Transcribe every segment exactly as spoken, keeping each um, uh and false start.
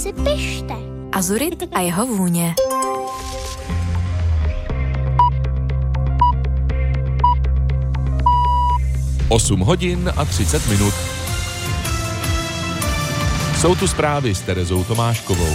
si pište. Azurit a jeho vůně. osm hodin a třicet minut. Jsou tu zprávy s Terezou Tomáškovou.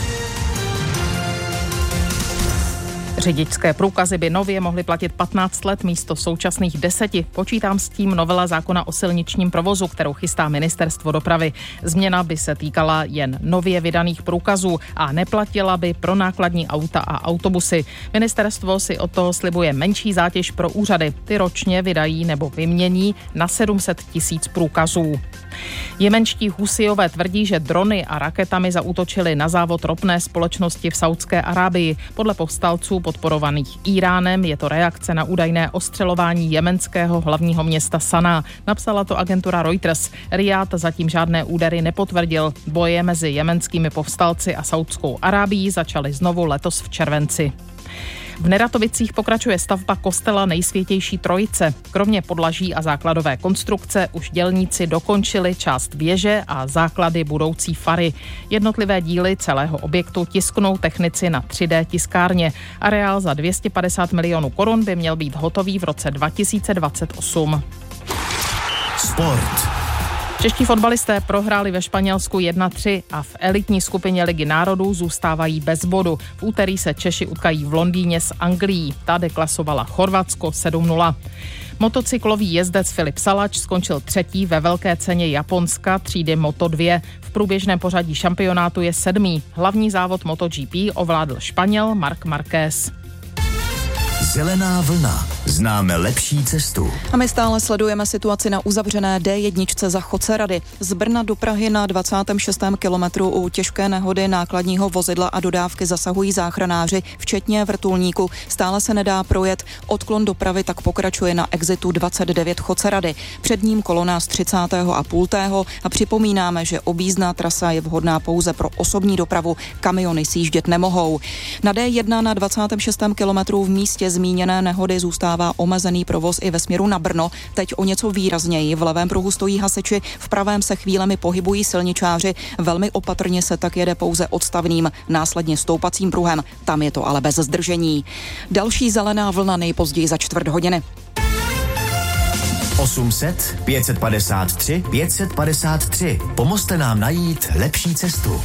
Řidičské průkazy by nově mohly platit patnáct let místo současných deseti. Počítám s tím novela zákona o silničním provozu, kterou chystá Ministerstvo dopravy. Změna by se týkala jen nově vydaných průkazů a neplatila by pro nákladní auta a autobusy. Ministerstvo si od toho slibuje menší zátěž pro úřady. Ty ročně vydají nebo vymění na sedm set tisíc průkazů. Jemenští Husijové tvrdí, že drony a raketami zaútočili na závod ropné společnosti v Saudské Arábii. Podle povstalců podporovaných Íránem je to reakce na údajné ostřelování jemenského hlavního města Saná. Napsala to agentura Reuters. Rijád zatím žádné údery nepotvrdil. Boje mezi jemenskými povstalci a Saudskou Arábií začaly znovu letos v červenci. V Neratovicích pokračuje stavba kostela Nejsvětější Trojice. Kromě podlaží a základové konstrukce už dělníci dokončili část věže a základy budoucí fary. Jednotlivé díly celého objektu tisknou technici na tři dé tiskárně. Areál za dvě stě padesát milionů korun by měl být hotový v roce dva tisíce dvacet osm. Sport. Čeští fotbalisté prohráli ve Španělsku jedna tři a v elitní skupině Ligy národů zůstávají bez bodu. V úterý se Češi utkají v Londýně s Anglií. Ta deklasovala Chorvatsko sedm nula. Motocyklový jezdec Filip Salač skončil třetí ve velké ceně Japonska třídy Moto dva. V průběžném pořadí šampionátu je sedmý. Hlavní závod MotoGP ovládl Španěl Marc Márquez. Zelená vlna. Známe lepší cestu. A my stále sledujeme situaci na uzavřené dé jedna za Chocerady. Z Brna do Prahy na dvacátém šestém kilometru u těžké nehody nákladního vozidla a dodávky zasahují záchranáři, včetně vrtulníku. Stále se nedá projet. Odklon dopravy tak pokračuje na exitu dvacet devět Chocerady. Před ním kolona z třicátého a půltého a připomínáme, že objízdná trasa je vhodná pouze pro osobní dopravu. Kamiony sjíždět nemohou. Na dé jedna na dvacátém šestém kilometru v místě zmíněné nehody zůstává omezený provoz i ve směru na Brno. Teď o něco výrazněji. V levém pruhu stojí hasiči, v pravém se chvílemi pohybují silničáři. Velmi opatrně se tak jede pouze odstavným, následně stoupacím pruhem. Tam je to ale bez zdržení. Další zelená vlna nejpozději za čtvrt hodiny. osm set, pět set padesát tři, pět set padesát tři. Pomozte nám najít lepší cestu.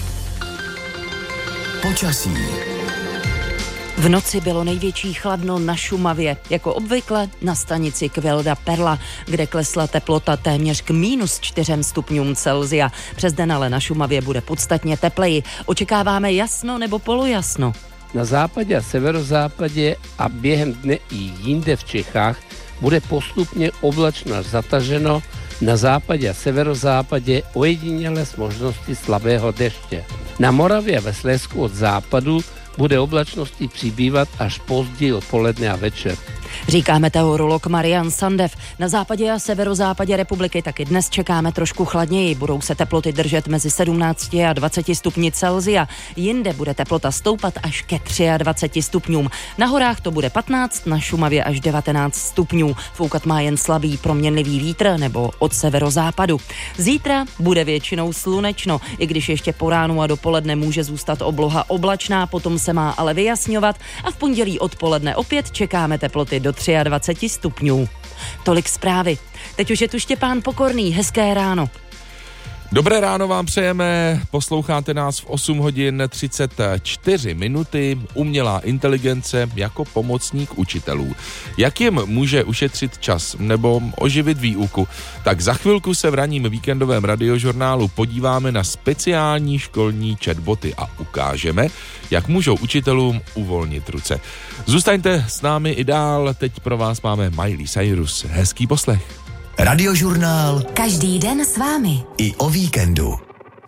Počasí. V noci bylo největší chladno na Šumavě, jako obvykle na stanici Kvelda Perla, kde klesla teplota téměř k mínus čtyřem stupňům Celsia. Přes den ale na Šumavě bude podstatně tepleji. Očekáváme jasno nebo polojasno. Na západě a severozápadě a během dne i jinde v Čechách bude postupně oblačno až zataženo, na západě a severozápadě ojediněle s možností slabého deště. Na Moravě a ve Slezsku od západu bude oblačností přibývat až později odpoledne a večer. Říká meteorolog Marian Sandev. Na západě a severozápadě republiky taky dnes čekáme trošku chladněji. Budou se teploty držet mezi sedmnácti a dvaceti stupni Celsia. Jinde bude teplota stoupat až ke dvaceti třem stupňům. Na horách to bude patnáct, na Šumavě až devatenáct stupňů. Foukat má jen slabý proměnlivý vítr nebo od severozápadu. Zítra bude většinou slunečno, i když ještě po ránu a dopoledne může zůstat obloha oblačná, potom se má ale vyjasňovat a v pondělí odpoledne opět čekáme teploty do dvaceti tří stupňů. Tolik zprávy. Teď už je tu Štěpán Pokorný. Hezké ráno. Dobré ráno vám přejeme, posloucháte nás v osm hodin třicet čtyři minuty, umělá inteligence jako pomocník učitelů. Jak jim může ušetřit čas nebo oživit výuku? Tak za chvilku se v ranním víkendovém radiožurnálu podíváme na speciální školní chatboty a ukážeme, jak můžou učitelům uvolnit ruce. Zůstaňte s námi i dál, teď pro vás máme Miley Cyrus. Hezký poslech. Radiožurnál. Každý den s vámi. I o víkendu.